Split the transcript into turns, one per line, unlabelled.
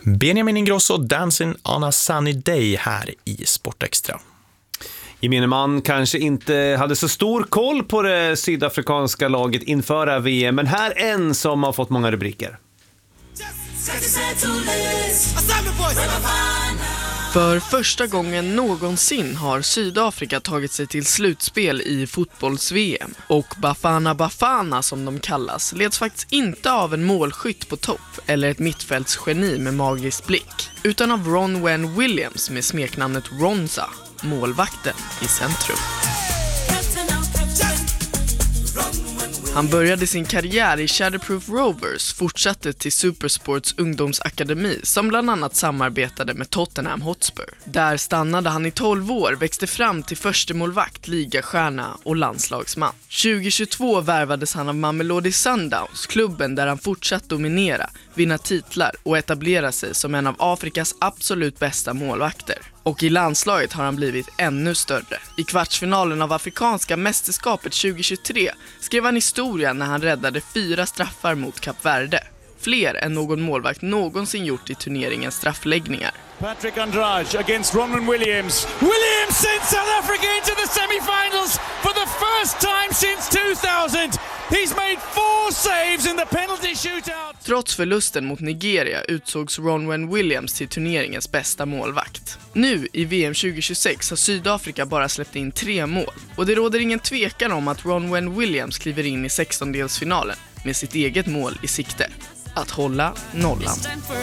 Benjamin Ingrosso, Dancing on a Sunny Day här i Sportextra.
Gemene man kanske inte hade så stor koll på det sydafrikanska laget inför VM, men här en som har fått många rubriker.
För första gången någonsin har Sydafrika tagit sig till slutspel i fotbolls-VM. Och Bafana Bafana, som de kallas, leds faktiskt inte av en målskytt på topp eller ett mittfältsgeni med magisk blick, utan av Ronwen Williams med smeknamnet Ronza, målvakten i centrum. Han började sin karriär i Shatterproof Rovers, fortsatte till Supersports ungdomsakademi som bland annat samarbetade med Tottenham Hotspur. Där stannade han i 12 år, växte fram till förstemålvakt, ligastjärna och landslagsman. 2022 värvades han av Mamelodi Sundowns, klubben där han fortsatt dominera, vinna titlar och etablera sig som en av Afrikas absolut bästa målvakter. Och i landslaget har han blivit ännu större. I kvartsfinalen av Afrikanska mästerskapet 2023 skrev han historia när han räddade 4 straffar mot Kap Verde. Fler än någon målvakt någonsin gjort i turneringens straffläggningar.
Patrick Andrade against Ronwen Williams. Williams sends South Africa into the semi-finals for the first time since 2000. He's made 4 saves in the penalty shootout.
Trots förlusten mot Nigeria utsågs Ronwen Williams till turneringens bästa målvakt. Nu i VM 2026 har Sydafrika bara släppt in 3 mål. Och det råder ingen tvekan om att Ronwen Williams kliver in i 16-delsfinalen med sitt eget mål i sikte: att hålla nollan.